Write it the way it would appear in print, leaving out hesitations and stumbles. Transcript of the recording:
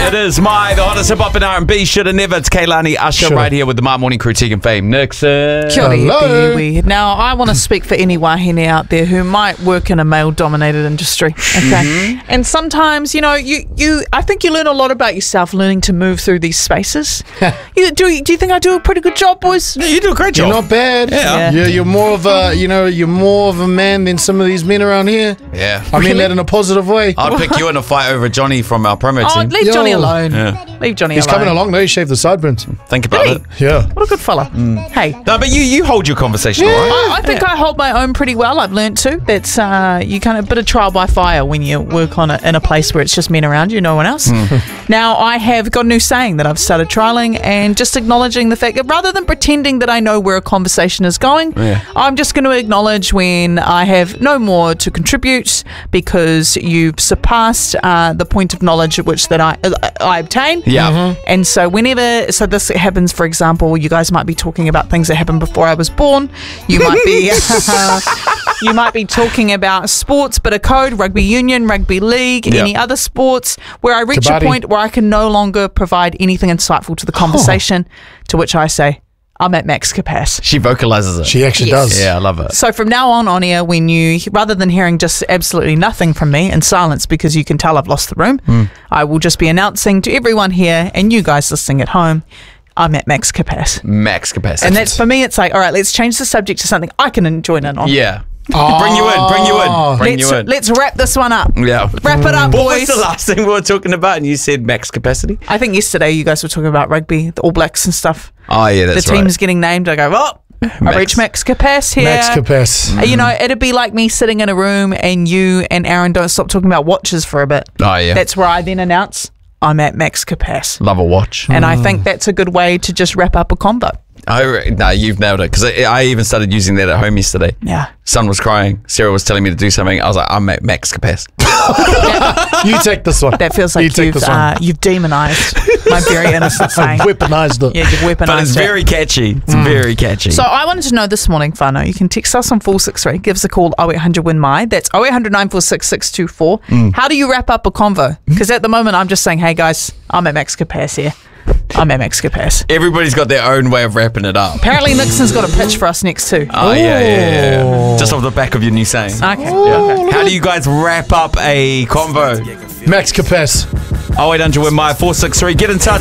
It is my the hottest hip hop and R&B. Shoulda never. It's Kaylani Usher right here with the My Morning Crew, Tegan Fame, Nixon. Kia ora, Hello. iwi. Now, I want to speak for any wahine out there who might work in a male-dominated industry. Okay, and sometimes, you know, I think you learn a lot about yourself learning to move through these spaces. Do you think I do a pretty good job, boys? Yeah, you do a great job. You're not bad. Yeah. You're more of a, you're more of a man than some of these men around here. Yeah. I mean that in a positive way. I'd pick you in a fight over Johnny from our promo Oh, team. leave Yo. Johnny alone. Yeah. Leave Johnny He's alone. coming along though. He shaved the sideburns. Think about Did it. Yeah. What a good fella. Hey. No, but you hold your conversation, all right? I think I hold my own pretty well. I've learnt to. That's you kind of a bit of trial by fire when you work on it in a place where it's just men around you, no one else. Now I have got a new saying that I've started trialing and just acknowledging the fact that rather than pretending that I know where a conversation is going, I'm just going to acknowledge when I have no more to contribute because you've surpassed the point of knowledge at which that I obtain. Yeah. And so so this happens, for example, you guys might be talking about things that happened before I was born. You might be you might be talking about sports, bit of code, rugby union, rugby league, any other sports, where I reach Kabaddi. a point where I can no longer provide anything insightful to the conversation, to which I say, I'm at max capacity. She vocalizes it. She actually Yes. does. Yeah, I love it. So from now on air, when you, rather than hearing just absolutely nothing from me in silence because you can tell I've lost the room, I will just be announcing to everyone here and you guys listening at home, I'm at max capacity. Max capacity. And that's, for me, it's like, all right, let's change the subject to something I can join in on. Yeah. Oh. Bring you in. Let's wrap this one up. Yeah. Wrap it up, What was boys. the last thing we were talking about? And you said max capacity? I think yesterday you guys were talking about rugby, the All Blacks and stuff. Oh, yeah, that's The team's getting named. I go, I reach max capacity here. Max capacity. You know, it'd be like me sitting in a room and you and Aaron don't stop talking about watches for a bit. Oh, yeah. That's where I then announce I'm at max capacity. Love a watch. And I think that's a good way to just wrap up a convo. No, you've nailed it. Because I even started using that at home yesterday. Yeah. Son was crying. Sarah was telling me to do something. I was like, I'm at max capacity. You take this one. That feels You like take this one. you've demonized my very innocent saying. Weaponized it. Yeah, you've weaponized But it's it. very catchy. It's very catchy. So I wanted to know this morning, Whānau, you can text us on 463, give us a call 0800 Win My. That's 0800 946 624. How do you wrap up a convo? Because at the moment I'm just saying, hey guys, I'm at max capacity here. I'm at max capacity. Everybody's got their own way of wrapping it up. Apparently Nixon's got a pitch for us next too. Oh, yeah. Just off the back of your new saying. Okay. Yeah. How do you guys wrap up a convo? Max capacity. 0800 Win My 463. Get in touch.